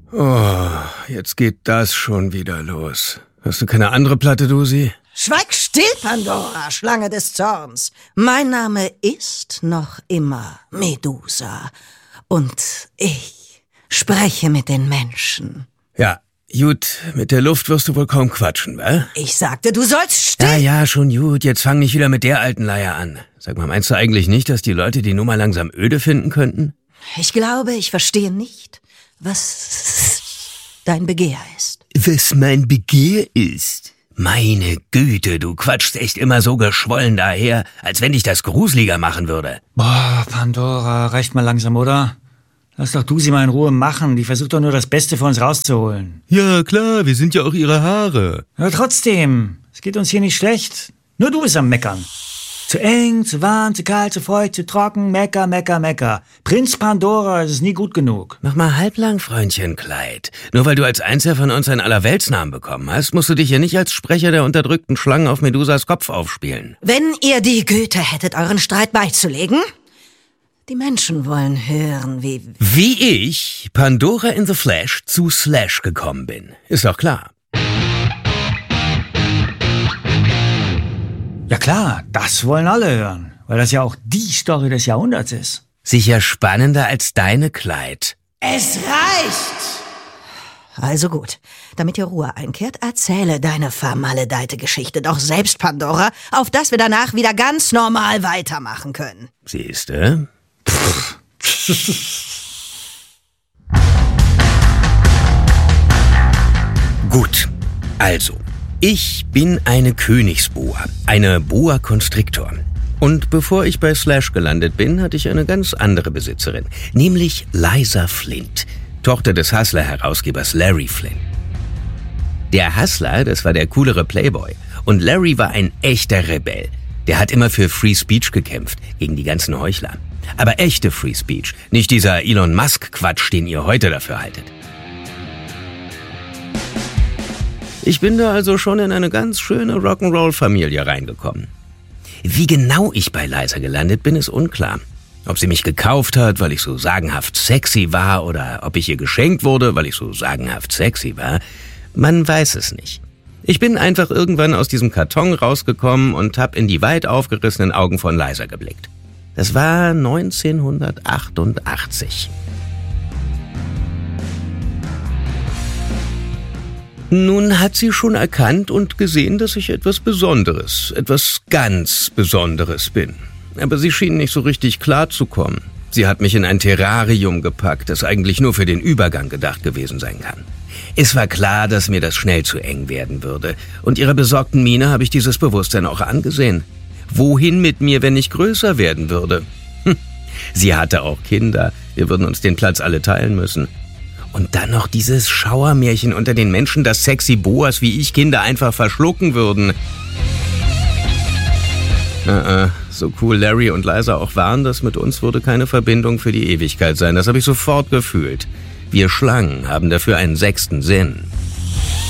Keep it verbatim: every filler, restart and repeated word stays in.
Oh, jetzt geht das schon wieder los. Hast du keine andere Platte, Dusi? Schweig still, Pandora, Schlange des Zorns. Mein Name ist noch immer Medusa. Und ich spreche mit den Menschen. Ja, gut, mit der Luft wirst du wohl kaum quatschen, wa? Ich sagte, du sollst still... Ja, ja, schon gut, jetzt fang nicht wieder mit der alten Leier an. Sag mal, meinst du eigentlich nicht, dass die Leute die Nummer langsam öde finden könnten? Ich glaube, ich verstehe nicht, was dein Begehr ist. Was mein Begehr ist? Meine Güte, du quatschst echt immer so geschwollen daher, als wenn dich das gruseliger machen würde. Boah, Pandora, reicht mal langsam, oder? Lass doch du sie mal in Ruhe machen, die versucht doch nur das Beste für uns rauszuholen. Ja, klar, wir sind ja auch ihre Haare. Aber trotzdem, es geht uns hier nicht schlecht. Nur du bist am Meckern. Zu eng, zu warm, zu kalt, zu feucht, zu trocken, mecker, mecker, mecker. Prinz Pandora, es ist nie gut genug. Mach mal halblang, Freundchen Kleid. Nur weil du als Einziger von uns einen Allerweltsnamen bekommen hast, musst du dich hier nicht als Sprecher der unterdrückten Schlangen auf Medusas Kopf aufspielen. Wenn ihr die Güte hättet, euren Streit beizulegen, die Menschen wollen hören, wie... Wie ich, Pandora in the Flash, zu Slash gekommen bin. Ist doch klar. Ja klar, das wollen alle hören, weil das ja auch die Story des Jahrhunderts ist. Sicher spannender als deine, Kleid. Es reicht! Also gut, damit ihr Ruhe einkehrt, erzähle deine vermaledeite Geschichte doch selbst, Pandora, auf dass wir danach wieder ganz normal weitermachen können. Siehste? Gut, also... Ich bin eine Königsboa, eine Boa Constrictor. Und bevor ich bei Slash gelandet bin, hatte ich eine ganz andere Besitzerin, nämlich Liza Flint, Tochter des Hustler-Herausgebers Larry Flint. Der Hustler, das war der coolere Playboy, und Larry war ein echter Rebell. Der hat immer für Free Speech gekämpft, gegen die ganzen Heuchler. Aber echte Free Speech, nicht dieser Elon Musk-Quatsch, den ihr heute dafür haltet. Ich bin da also schon in eine ganz schöne Rock'n'Roll-Familie reingekommen. Wie genau ich bei Liza gelandet bin, ist unklar. Ob sie mich gekauft hat, weil ich so sagenhaft sexy war, oder ob ich ihr geschenkt wurde, weil ich so sagenhaft sexy war, man weiß es nicht. Ich bin einfach irgendwann aus diesem Karton rausgekommen und habe in die weit aufgerissenen Augen von Liza geblickt. Das war neunzehnhundertachtundachtzig. Nun hat sie schon erkannt und gesehen, dass ich etwas Besonderes, etwas ganz Besonderes bin. Aber sie schien nicht so richtig klar zu kommen. Sie hat mich in ein Terrarium gepackt, das eigentlich nur für den Übergang gedacht gewesen sein kann. Es war klar, dass mir das schnell zu eng werden würde. Und ihrer besorgten Miene habe ich dieses Bewusstsein auch angesehen. Wohin mit mir, wenn ich größer werden würde? Hm. Sie hatte auch Kinder. Wir würden uns den Platz alle teilen müssen. Und dann noch dieses Schauermärchen unter den Menschen, dass sexy Boas wie ich Kinder einfach verschlucken würden. Uh, uh, so cool Larry und Liza auch waren, das mit uns würde keine Verbindung für die Ewigkeit sein. Das habe ich sofort gefühlt. Wir Schlangen haben dafür einen sechsten Sinn.